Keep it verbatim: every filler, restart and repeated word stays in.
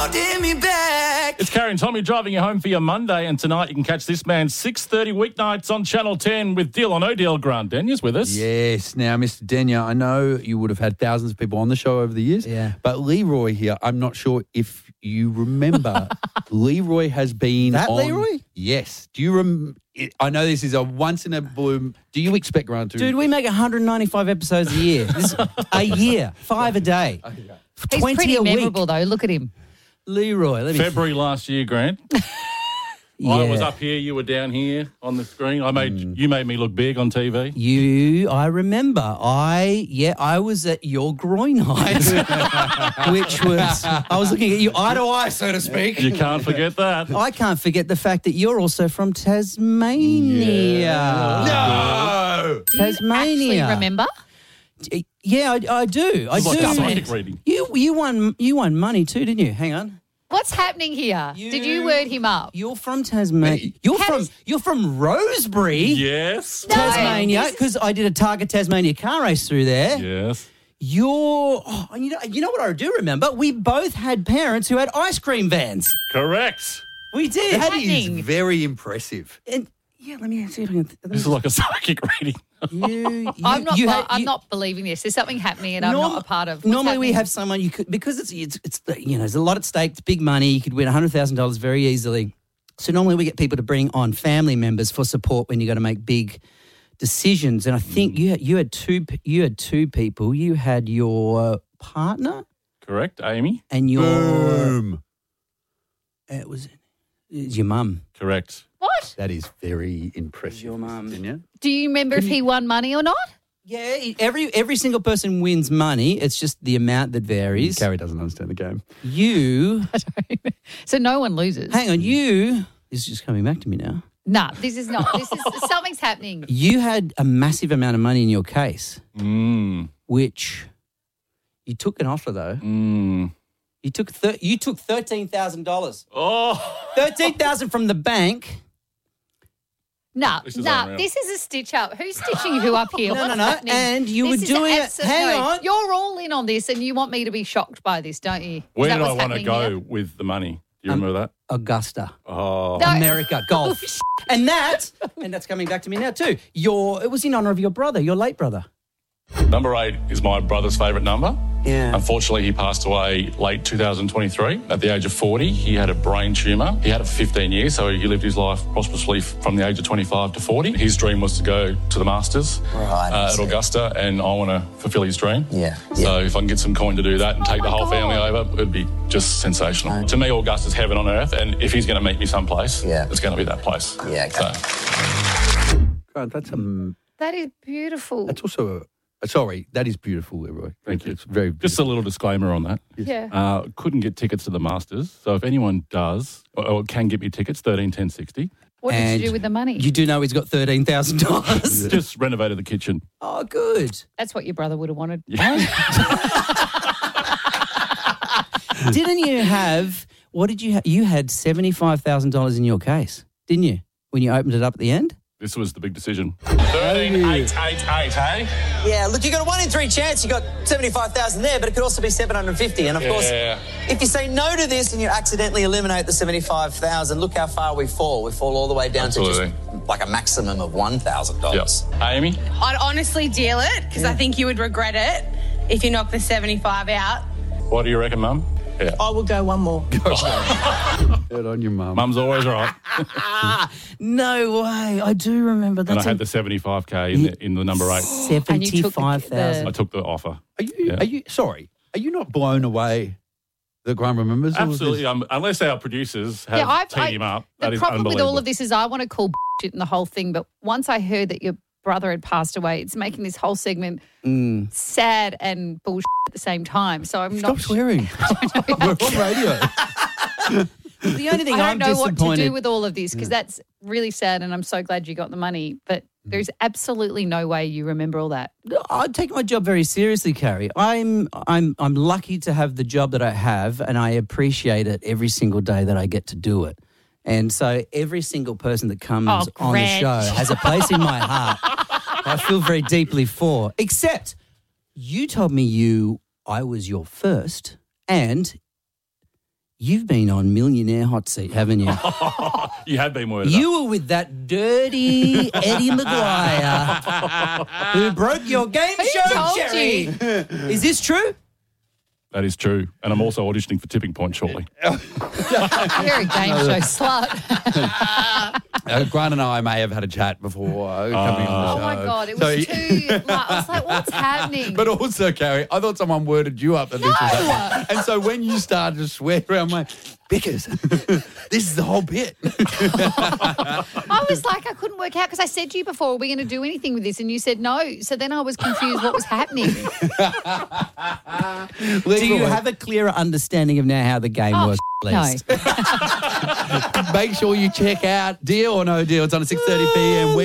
holding me back. It's Carrie and Tommy driving you home for your Monday, and tonight you can catch this man six thirty weeknights on Channel ten with Deal or No Deal. Grant Denya's with us. Yes. Now, Mister Denya, I know you would have had thousands of people on the show over the years. Yeah. But Leroy here, I'm not sure if you remember, Leroy has been That on... Leroy? Yes. Do you rem? I know this is a once in a blue... Do you expect Grant to... Dude, we make one hundred ninety-five episodes a year. This is a year, five a day. He's twenty pretty a week. memorable, though. Look at him. Leroy, let me... February last year, Grant. Yeah. I was up here, you were down here on the screen. I made Mm. You made me look big on T V. You, I remember. I, yeah, I was at your groin height, which was, I was looking at you eye to eye, so to speak. You can't forget that. I can't forget the fact that you're also from Tasmania. No! Tasmania. Actually, remember? Yeah, I, I do. I It's like do. a psychic reading. You, you won, you won money too, didn't you? Hang on. What's happening here? You- Did you word him up? You're from Tasmania. You're How from does- you're from Rosebery, Yes. No. Tasmania, this is- because I did a Target Tasmania car race through there. Yes. You're, oh, you know, you know what I do remember? We both had parents who had ice cream vans. Correct. We did. That is happening? very impressive. And yeah, let me see if I can. Let me This is like a psychic reading. you, you, I'm not. you bu- had- I'm you- not believing this. There's something happening, and I'm Norm- not a part of. What's Normally, we happening? have someone you could because it's it's it's the- you know there's a lot at stake. It's big money. You could win a hundred thousand dollars very easily. So normally we get people to bring on family members for support when you got to make big decisions. And I think you had, you had two p- you had two people. You had your partner Correct, Amy? and your Boom. it was it was your mum. Correct. What? That is very impressive. Your mum. Denya. Do you remember if he won money or not? Yeah, every every single person wins money. It's just the amount that varies. Carrie doesn't understand the game. You So no one loses. hang on. You this is just coming back to me now. Nah, this is not. This is something's happening. You had a massive amount of money in your case, Mm. which you took an offer though. Mm. You took thir- you took thirteen thousand dollars. Oh. Thirteen thousand from the bank. Nah, This is nah. unreal. This is a stitch up. Who's stitching who up here? No, What's no, no. happening? And you This were is doing it- abso- hang no, on. You're all in on this, and you want me to be shocked by this, don't you? Is Where that did I what's want to happening go here? with the money? Do you Um, remember that? Augusta, Oh. No. America, golf, and that, and that's coming back to me now too. Your it was in honor of your brother, your late brother. Number eight is my brother's favourite number. Yeah. Unfortunately, he passed away late two thousand twenty-three at the age of forty. He had a brain tumour. He had it for fifteen years, so he lived his life prosperously from the age of twenty-five to forty. His dream was to go to the Masters Right, uh, at so- Augusta, and I want to fulfil his dream. Yeah, So if I can get some coin to do that and take the my whole family God. over, it'd be just sensational. To me, Augusta's heaven on earth, and if he's going to meet me someplace, Yeah. it's going to be that place. Yeah, okay. So, Grant, that's um, That is beautiful. that's also a. uh, Sorry, that is beautiful, Leroy. Thank you. It's very just a little disclaimer on that. Yeah. Uh, couldn't get tickets to the Masters. So if anyone does or, or can get me tickets, thirteen ten sixty. What did And you do with the money? You do know he's got thirteen thousand dollars. Just renovated the kitchen. Oh, good. That's what your brother would have wanted. Didn't you have? What did you have? You had seventy five thousand dollars in your case, didn't you? When you opened it up at the end. This was the big decision. thirteen eight eight eight, hey? Yeah, look, you got a one in three chance. You got seventy-five thousand there, but it could also be seven hundred fifty. And of course, Yeah. if you say no to this and you accidentally eliminate the seventy-five thousand, look how far we fall. We fall all the way down Absolutely. to just like a maximum of one thousand Yep. dollars. Amy? I'd honestly deal it because I think you would regret it if you knock the seventy-five out. What do you reckon, Mum? Yeah. I will go one more. Good on your mum. Mum's always right. No way. I do remember that. And I had the seventy-five K in the, in the number eight. And you took the- seventy-five thousand. I took the offer. Are you? Yeah. Are you? Sorry. Are you not blown away that Grant remembers? all of this? Absolutely. Um, unless our producers have Yeah, I've, teed I, him up. the that is problem with all unbelievable. of this is I want to call shit in the whole thing, but once I heard that your brother had passed away, it's making this whole segment Mm. sad and bullshit at the same time. So I'm Stop not. swearing. We're on radio. The only thing I don't I'm know what to disappointed. do with all of this because that's really sad, and I'm so glad you got the money. But there's absolutely no way you remember all that. I take my job very seriously, Carrie. I'm I'm I'm lucky to have the job that I have, and I appreciate it every single day that I get to do it. And so every single person that comes Oh, on the Grant. show has a place in my heart. I feel very deeply for. Except you told me you I was your first, and You've been on Millionaire Hot Seat, haven't you? You have been worded You were with that dirty Eddie Maguire who broke your game Who show, told Jerry. you? Is this true? That is true. And I'm also auditioning for Tipping Point shortly. You're a game show slut. Uh, Grant and I may have had a chat before uh, coming on the Oh show. my God, it So- was too. Like, I was like, what's happening? But also, Carrie, I thought someone worded you up that this was happening. And so when you started to swear around, I'm like, Bickers, this is the whole bit. I was like, I couldn't work out because I said to you before, are we going to do anything with this? And you said no. So then I was confused what was happening. Do you have a clearer understanding of now how the game Oh, works? no. Please? Make sure you check out Deal or No Deal. It's on at six thirty p m.